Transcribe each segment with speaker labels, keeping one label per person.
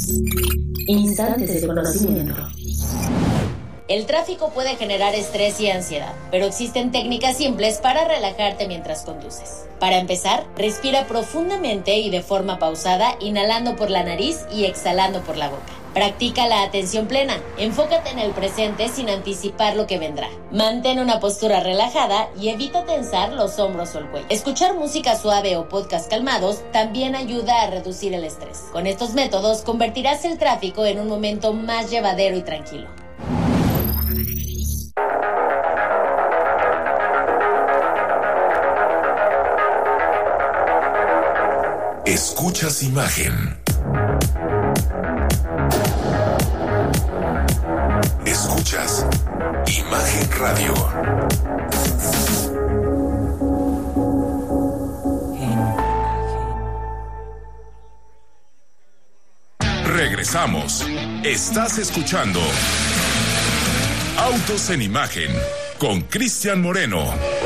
Speaker 1: Instantes de conocimiento.
Speaker 2: El tráfico puede generar estrés y ansiedad, pero existen técnicas simples para relajarte mientras conduces. Para empezar, respira profundamente y de forma pausada, inhalando por la nariz y exhalando por la boca. Practica la atención plena. Enfócate en el presente sin anticipar lo que vendrá. Mantén una postura relajada y evita tensar los hombros o el cuello. Escuchar música suave o podcast calmados también ayuda a reducir el estrés. Con estos métodos convertirás el tráfico en un momento más llevadero y tranquilo.
Speaker 3: Escuchas imagen. Escuchas Imagen Radio. Regresamos. Estás escuchando Autos en Imagen con Cristian Moreno.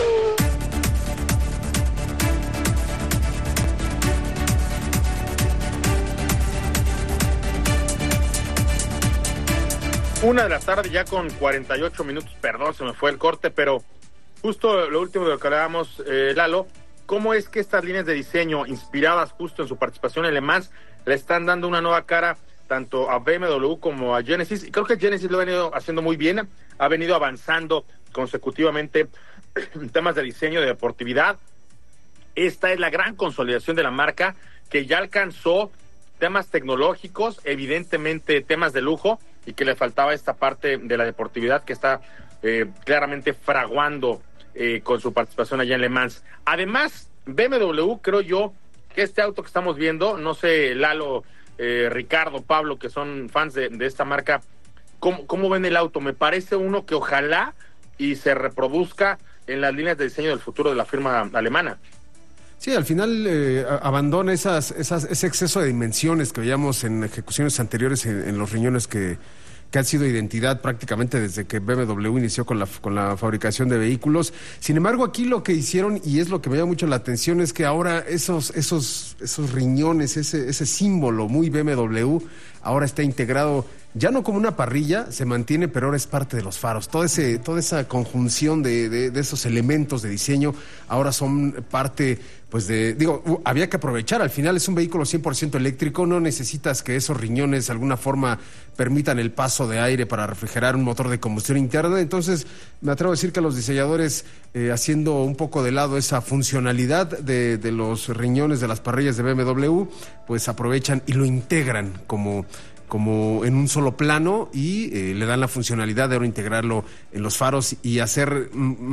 Speaker 4: Una de la tarde ya con 48 minutos, perdón, se me fue el corte, pero justo lo último de lo que hablábamos, Lalo, ¿cómo es que estas líneas de diseño inspiradas justo en su participación en Le Mans le están dando una nueva cara tanto a BMW como a Genesis? Y creo que Genesis lo ha venido haciendo muy bien, ha venido avanzando consecutivamente en temas de diseño, de deportividad. Esta es la gran consolidación de la marca que ya alcanzó temas tecnológicos, evidentemente temas de lujo, y que le faltaba esta parte de la deportividad que está claramente fraguando con su participación allá en Le Mans. Además, BMW, creo yo, que este auto que estamos viendo, no sé, Lalo, Ricardo, Pablo, que son fans de esta marca, ¿cómo ven el auto? Me parece uno que ojalá y se reproduzca en las líneas de diseño del futuro de la firma alemana.
Speaker 5: Sí, al final abandona ese exceso de dimensiones que veíamos en ejecuciones anteriores en los riñones que han sido identidad prácticamente desde que BMW inició con la fabricación de vehículos. Sin embargo, aquí lo que hicieron, y es lo que me llama mucho la atención, es que ahora esos riñones, ese símbolo muy BMW, ahora está integrado ya no como una parrilla, se mantiene, pero ahora es parte de los faros. Toda esa conjunción de esos elementos de diseño ahora son parte, pues había que aprovechar. Al final es un vehículo 100% eléctrico, no necesitas que esos riñones de alguna forma permitan el paso de aire para refrigerar un motor de combustión interna. Entonces, me atrevo a decir que los diseñadores, haciendo un poco de lado esa funcionalidad de los riñones de las parrillas de BMW, pues aprovechan y lo integran como en un solo plano y le dan la funcionalidad de ahora integrarlo en los faros y hacer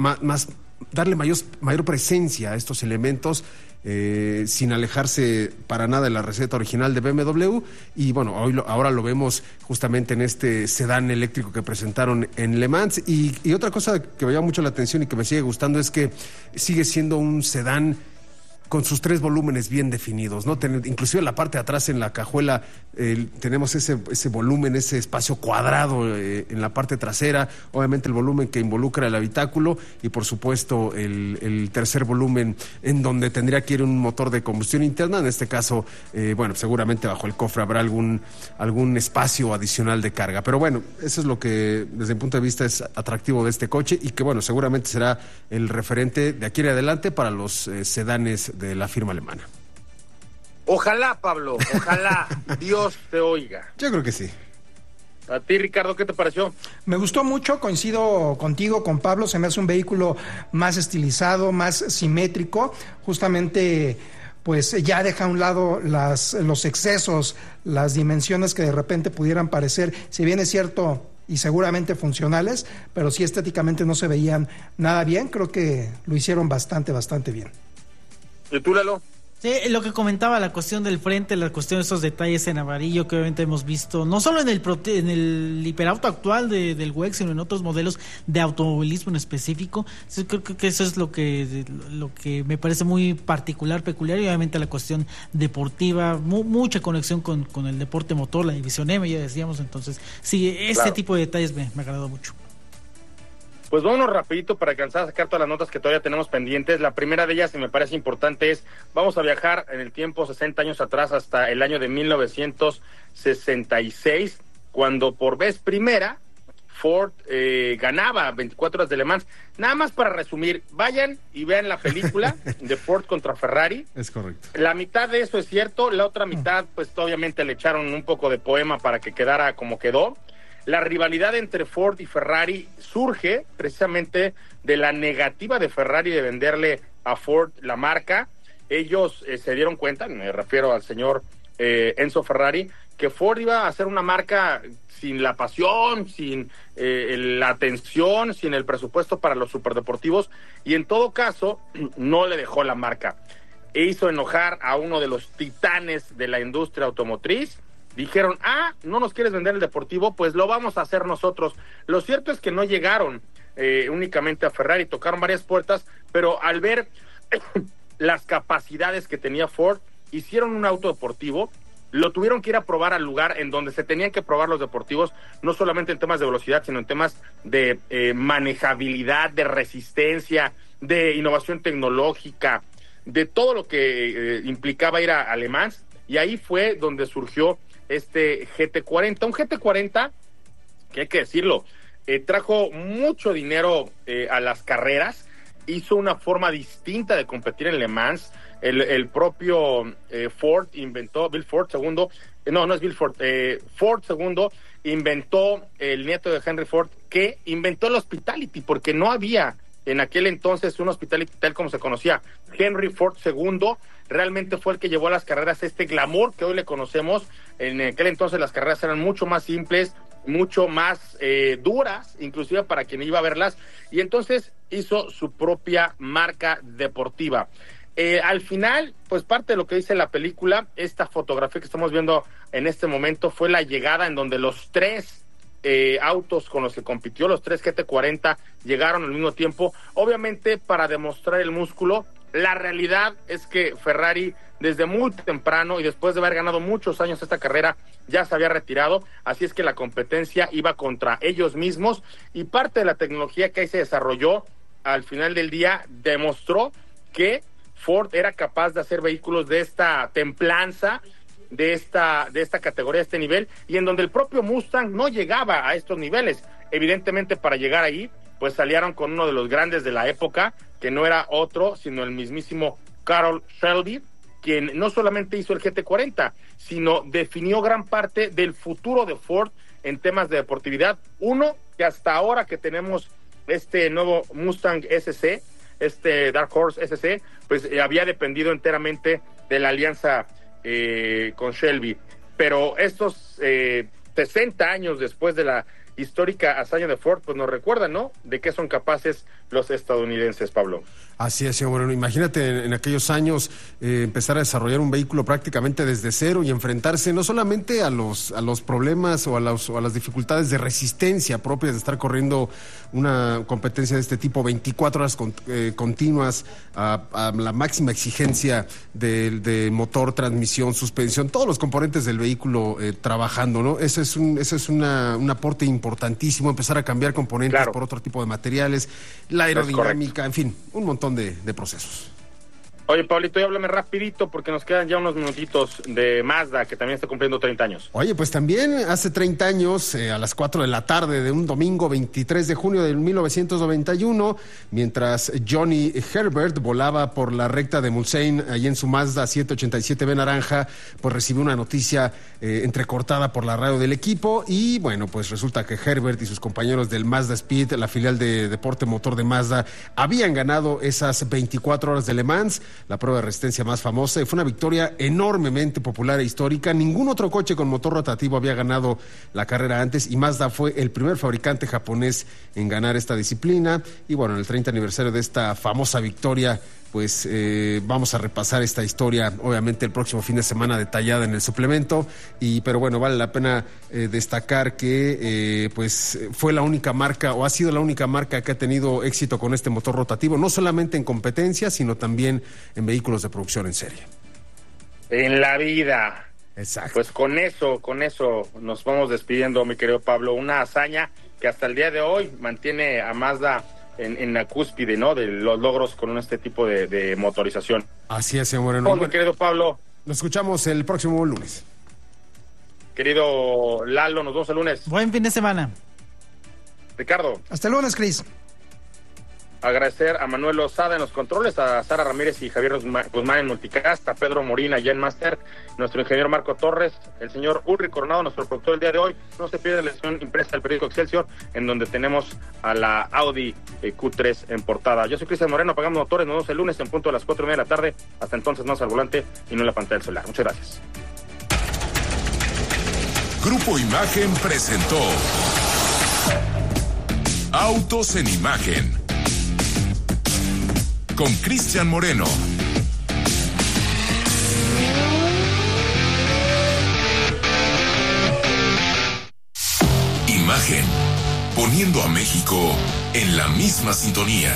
Speaker 5: darle mayor presencia a estos elementos sin alejarse para nada de la receta original de BMW. Y bueno, ahora lo vemos justamente en este sedán eléctrico que presentaron en Le Mans. Y otra cosa que me llama mucho la atención y que me sigue gustando es que sigue siendo un sedán con sus 3 volúmenes bien definidos, ¿no? Inclusive en la parte de atrás, en la cajuela, tenemos ese volumen, ese espacio cuadrado en la parte trasera, obviamente el volumen que involucra el habitáculo y por supuesto el tercer volumen en donde tendría que ir un motor de combustión interna. En este caso, seguramente bajo el cofre habrá algún espacio adicional de carga, pero bueno, eso es lo que desde mi punto de vista es atractivo de este coche y que bueno, seguramente será el referente de aquí en adelante para los sedanes de la firma alemana.
Speaker 4: Ojalá, Pablo, ojalá. Dios te oiga.
Speaker 5: Yo creo que sí.
Speaker 4: A ti, Ricardo, ¿qué te pareció?
Speaker 6: Me gustó mucho, coincido contigo, con Pablo, se me hace un vehículo más estilizado, más simétrico, justamente pues ya deja a un lado los excesos, las dimensiones que de repente pudieran parecer, si bien es cierto y seguramente funcionales, pero si estéticamente no se veían nada bien, creo que lo hicieron bastante bien.
Speaker 4: ¿Y tú, Lalo?
Speaker 7: Sí, lo que comentaba, la cuestión del frente, la cuestión de esos detalles en amarillo que obviamente hemos visto, no solo en el hiperauto actual del WEC, sino en otros modelos de automovilismo en específico. Entonces, creo que eso es lo que me parece muy peculiar, y obviamente la cuestión deportiva, mucha conexión con el deporte motor, la división M, ya decíamos. Entonces, sí, este tipo de detalles me agradó mucho.
Speaker 4: Pues vámonos rapidito para alcanzar a sacar todas las notas que todavía tenemos pendientes. La primera de ellas, y me parece importante, es vamos a viajar en el tiempo 60 años atrás hasta el año de 1966, cuando por vez primera Ford ganaba 24 horas de Le Mans. Nada más para resumir, vayan y vean la película de Ford contra Ferrari.
Speaker 5: Es correcto.
Speaker 4: La mitad de eso es cierto, la otra mitad pues obviamente le echaron un poco de poema para que quedara como quedó. La rivalidad entre Ford y Ferrari surge precisamente de la negativa de Ferrari de venderle a Ford la marca. Ellos se dieron cuenta, me refiero al señor Enzo Ferrari, que Ford iba a hacer una marca sin la pasión, sin la atención, sin el presupuesto para los superdeportivos, y en todo caso no le dejó la marca. E hizo enojar a uno de los titanes de la industria automotriz. Dijeron, ¿no nos quieres vender el deportivo? Pues lo vamos a hacer nosotros. Lo cierto es que no llegaron únicamente a Ferrari, tocaron varias puertas, pero al ver las capacidades que tenía Ford, hicieron un auto deportivo, lo tuvieron que ir a probar al lugar en donde se tenían que probar los deportivos, no solamente en temas de velocidad, sino en temas de manejabilidad, de resistencia, de innovación tecnológica, de todo lo que implicaba ir a Le Mans, y ahí fue donde surgió este GT40, un GT40 que hay que decirlo, trajo mucho dinero a las carreras, hizo una forma distinta de competir en Le Mans. El propio Ford inventó, Bill Ford II, no es Bill Ford, Ford II inventó el nieto de Henry Ford, que inventó el Hospitality, porque no había en aquel entonces un Hospitality tal como se conocía. Henry Ford II realmente fue el que llevó a las carreras este glamour que hoy le conocemos. En aquel entonces las carreras eran mucho más simples, mucho más duras, inclusive para quien iba a verlas, y entonces hizo su propia marca deportiva. Al final, pues parte de lo que dice la película, esta fotografía que estamos viendo en este momento fue la llegada en donde los tres autos con los que compitió, los tres GT40, llegaron al mismo tiempo, obviamente para demostrar el músculo. La realidad es que Ferrari desde muy temprano y después de haber ganado muchos años esta carrera ya se había retirado, así es que la competencia iba contra ellos mismos, y parte de la tecnología que ahí se desarrolló al final del día demostró que Ford era capaz de hacer vehículos de esta templanza, de esta categoría, de este nivel, y en donde el propio Mustang no llegaba a estos niveles. Evidentemente, para llegar ahí, pues salieron con uno de los grandes de la época, que no era otro, sino el mismísimo Carroll Shelby, quien no solamente hizo el GT40, sino definió gran parte del futuro de Ford en temas de deportividad. Uno, que hasta ahora que tenemos este nuevo Mustang SC, este Dark Horse SC, pues había dependido enteramente de la alianza con Shelby. Pero estos 60 años después de la histórica hazaña de Ford, pues nos recuerdan, ¿no?, de qué son capaces los estadounidenses, Pablo.
Speaker 5: Así es, señor Moreno. Imagínate en aquellos años empezar a desarrollar un vehículo prácticamente desde cero y enfrentarse no solamente a los problemas o a las dificultades de resistencia propias de estar corriendo una competencia de este tipo 24 horas continuas, a la máxima exigencia del motor, transmisión, suspensión, todos los componentes del vehículo trabajando, ¿no? Ese es un aporte importantísimo, empezar a cambiar componentes por otro tipo de materiales, la aerodinámica, en fin, un montón de procesos.
Speaker 4: Oye, Pablito, y háblame rapidito porque nos quedan ya unos minutitos de Mazda, que también está cumpliendo 30 años.
Speaker 5: Oye, pues también hace 30 años, a las 4 de la tarde de un domingo 23 de junio de 1991, mientras Johnny Herbert volaba por la recta de Mulsanne, ahí en su Mazda 787B naranja, pues recibió una noticia entrecortada por la radio del equipo, y bueno, pues resulta que Herbert y sus compañeros del Mazda Speed, la filial de deporte motor de Mazda, habían ganado esas 24 horas de Le Mans, la prueba de resistencia más famosa, y fue una victoria enormemente popular e histórica. Ningún otro coche con motor rotativo había ganado la carrera antes, y Mazda fue el primer fabricante japonés en ganar esta disciplina. Y bueno, en el 30 aniversario de esta famosa victoria, pues vamos a repasar esta historia, obviamente el próximo fin de semana, detallada en el suplemento, pero bueno, vale la pena destacar que pues fue la única marca, o ha sido la única marca que ha tenido éxito con este motor rotativo, no solamente en competencia, sino también en vehículos de producción en serie.
Speaker 4: En la vida
Speaker 5: Exacto.
Speaker 4: Pues con eso nos vamos despidiendo, mi querido Pablo. Una hazaña que hasta el día de hoy mantiene a Mazda en la cúspide, ¿no? De los logros con este tipo de motorización.
Speaker 5: Así es, señor Moreno.
Speaker 4: Mi querido Pablo.
Speaker 5: Nos escuchamos el próximo lunes.
Speaker 4: Querido Lalo, nos vemos el lunes.
Speaker 7: Buen fin de semana.
Speaker 4: Ricardo.
Speaker 6: Hasta el lunes, Cris.
Speaker 4: Agradecer a Manuel Lozada en los controles, a Sara Ramírez y Javier Guzmán en Multicast, a Pedro Morina ya en Master, nuestro ingeniero Marco Torres, el señor Ulrich Coronado, nuestro productor el día de hoy. No se pierda la edición impresa del periódico Excelsior, en donde tenemos a la Audi Q3 en portada. Yo soy Cristian Moreno, apagamos motores, nos vemos el lunes en punto a las 4:30 de la tarde. Hasta entonces, más al volante y no en la pantalla del celular. Muchas gracias.
Speaker 3: Grupo Imagen presentó Autos en Imagen con Cristian Moreno. Imagen, poniendo a México en la misma sintonía.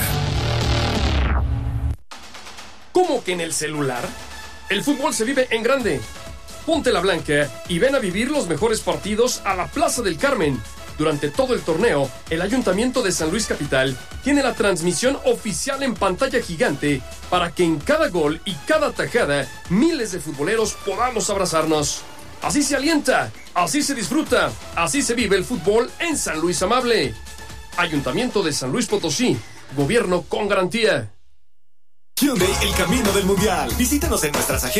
Speaker 8: ¿Cómo que en el celular? El fútbol se vive en grande. Ponte la blanca y ven a vivir los mejores partidos a la Plaza del Carmen. Durante todo el torneo, el Ayuntamiento de San Luis Capital tiene la transmisión oficial en pantalla gigante para que en cada gol y cada tajada miles de futboleros podamos abrazarnos. Así se alienta, así se disfruta, así se vive el fútbol en San Luis Amable. Ayuntamiento de San Luis Potosí, gobierno con garantía.
Speaker 9: Hyundai, el camino del mundial. Visítanos en nuestras agencias.